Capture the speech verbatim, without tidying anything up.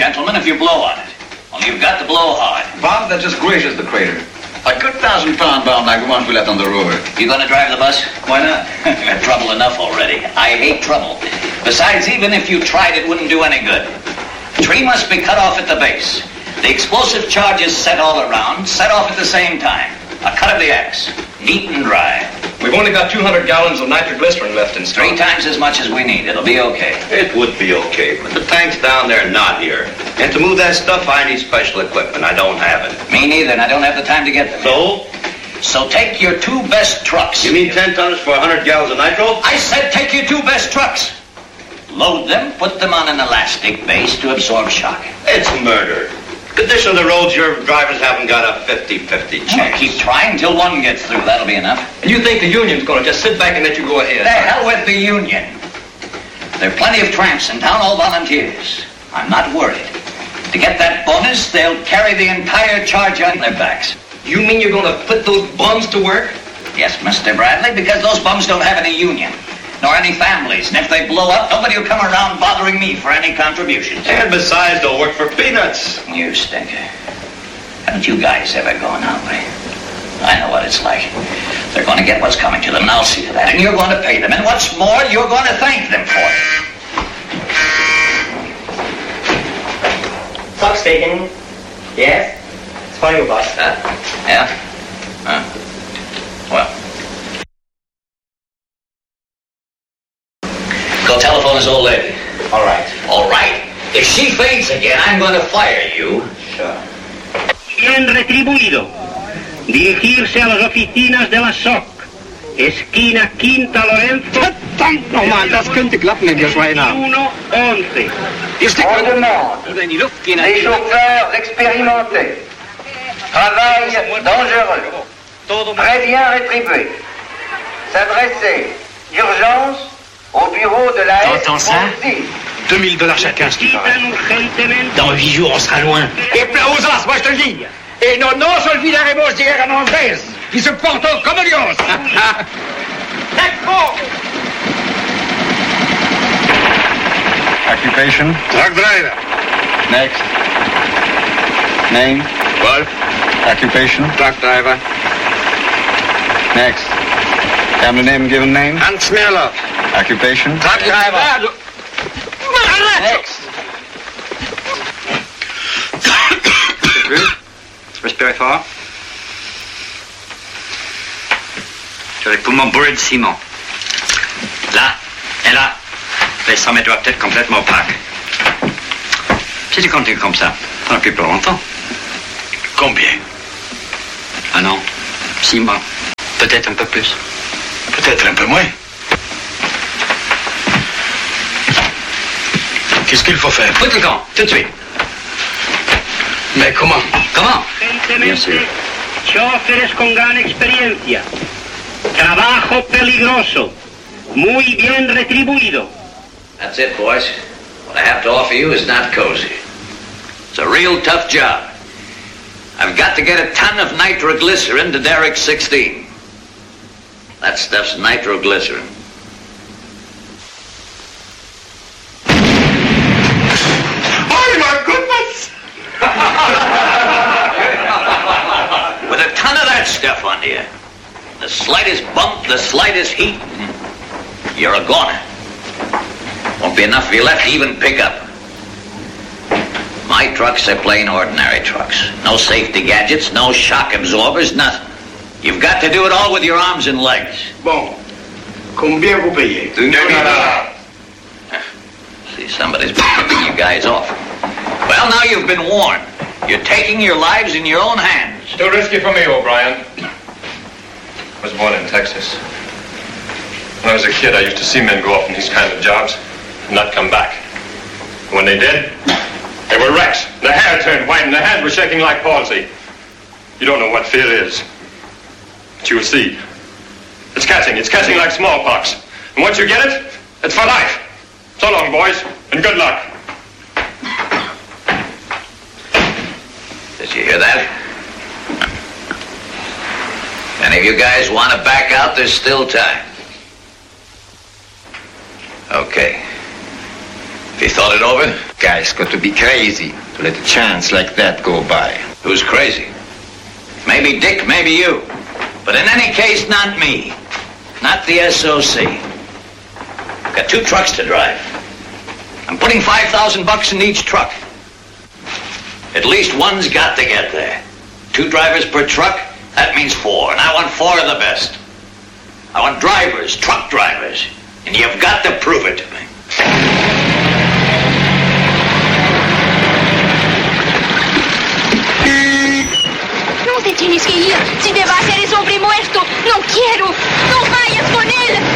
gentlemen, if you blow on it. Only you've got to blow hard. Bob, that just grazes the crater. A good thousand pound bomb like the ones we left on the rover. You gonna drive the bus? Why not? Had trouble enough already. I hate trouble. Besides, even if you tried, it wouldn't do any good. The tree must be cut off at the base. The explosive charges set all around, set off at the same time. A cut of the axe. Neat and dry. We've only got two hundred gallons of nitroglycerin left in stock. Three times as much as we need. It'll be okay. It would be okay, but the tank's down there, not here. And to move that stuff, I need special equipment. I don't have it. Me neither, and I don't have the time to get them. So? So take your two best trucks. You mean ten tons for one hundred gallons of nitro? I said take your two best trucks. Load them, put them on an elastic base to absorb shock. It's murder. Condition of the roads, your drivers haven't got a fifty-fifty chance. Well, keep trying till one gets through. That'll be enough. And you think the union's going to just sit back and let you go ahead? The hell with the union. There are plenty of tramps in town, all volunteers. I'm not worried. To get that bonus, they'll carry the entire charge on their backs. You mean you're going to put those bums to work? Yes, Mister Bradley, because those bums don't have any union, nor any families. And if they blow up, nobody will come around bothering me for any contributions. And besides, they'll work for peanuts. You stinker. Haven't you guys ever gone hungry? I know what it's like. They're going to get what's coming to them, and I'll see to that. And you're going to pay them. And what's more, you're going to thank them for it. Clock speaking. Yes? It's for you, boss. Huh? Yeah? Huh. Well. Go telephone his old lady. All right. All right. If she faints again, I'm going to fire you. Sure. Bien retribuido. Dirigirse a las oficinas de la S O C. Esquina Quinta Lorenzo. Verdammt nochmal, das könnte klappen, ihr Schweiner. uno once. On demande les chauffeurs expérimentés. Travail dangereux. Très bien rétribué. S'adresser d'urgence au bureau de la S. T'entends ça? deux mille dollars chacun, ce qui paraît. Dans huit jours, on sera loin. Et plausas, moi je te le dis. Et non, non, olvidaremos de guerra Andrés, qui se portó como Dios. Occupation? Truck driver. Next. Name? Wolf. Occupation? Truck driver. Next. Family name and given name? Hans Smirlov. Occupation? Truck driver. Next. Respirez fort. Tu as les poumons bourrés de ciment. Là et là, les cent mètres doivent être complètement opaques. Si tu continues comme ça, t'en as plus pour longtemps. Combien? Un an, six mois, peut-être un peu plus. Peut-être un peu moins. Qu'est-ce qu'il faut faire? Put le camp, tout de suite. Mais comment? Comment? Bien sûr. Choferes con gran experiencia. Trabajo peligroso. Muy bien retribuido. That's it, boys. What I have to offer you is not cozy. It's a real tough job. I've got to get a ton of nitroglycerin to Derrick sixteen. That stuff's nitroglycerin. Oh, my goodness! With a ton of that stuff on you, the slightest bump, the slightest heat, you're a goner. Won't be enough for you left to even pick up. My trucks are plain ordinary trucks. No safety gadgets, no shock absorbers, nothing. You've got to do it all with your arms and legs. Bon. Combien vous payez? deux mille dollars. See, somebody's been tipping you guys off. Well, now you've been warned. You're taking your lives in your own hands. Too risky for me, O'Brien. I was born in Texas. When I was a kid, I used to see men go off in these kind of jobs and not come back. And when they did, they were wrecks. Their hair turned white and their hands were shaking like palsy. You don't know what fear is. But you'll see. It's catching. It's catching like smallpox. And once you get it, it's for life. So long, boys, and good luck. Did you hear that? Any of you guys want to back out? There's still time. Okay. Have you thought it over? Guy's got to be crazy to let a chance like that go by. Who's crazy? Maybe Dick, maybe you. But in any case, not me. Not the S O C. I've got two trucks to drive. I'm putting five thousand bucks in each truck. At least one's got to get there. Two drivers per truck, that means four. And I want four of the best. I want drivers, truck drivers. And you've got to prove it to me. No te tienes que ir. Si te vas, eres hombre muerto. No quiero. No vayas con él.